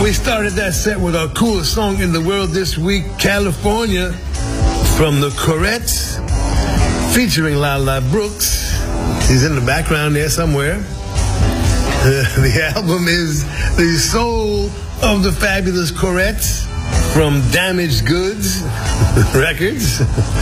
We started that set with our coolest song in the world this week, California, from the Corettes, featuring Lala Brooks. He's in the background there somewhere. The album is The Soul of the Fabulous Corettes from Damaged Goods Records.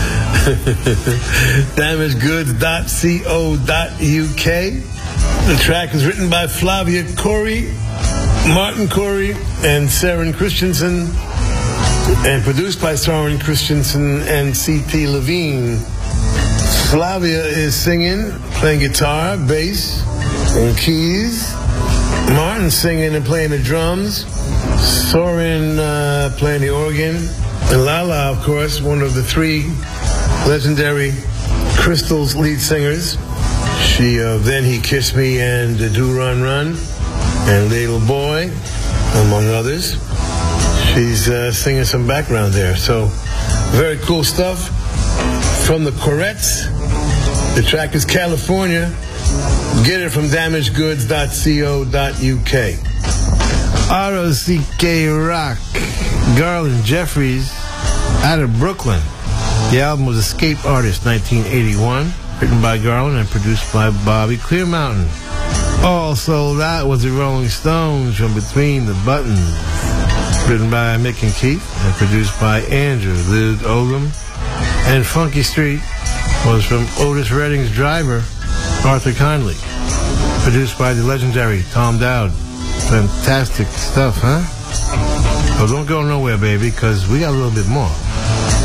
damagedgoods.co.uk. The track is written by Flavia Corey, Martin Corey, and Saren Christensen, and produced by Saren Christensen and C.T. Levine. Flavia is singing, playing guitar, bass, and keys. Martin singing and playing the drums. Soren playing the organ. And Lala, of course, one of the three legendary Crystals lead singers. She Then He Kissed Me and Do Run Run and Little Boy, among others. She's singing some background there. So very cool stuff from the Corettes. The track is California. Get it from damagedgoods.co.uk. R.O.C.K. Rock, Garland Jeffries, out of Brooklyn. The album was Escape Artist, 1981, written by Garland and produced by Bobby Clearmountain. All sold out was the Rolling Stones from Between the Buttons, written by Mick and Keith and produced by Andrew Lloyd Oldham. And Funky Street was from Otis Redding's Driver, Arthur Conley, produced by the legendary Tom Dowd. Fantastic stuff, huh? Well, don't go nowhere, baby, because we got a little bit more.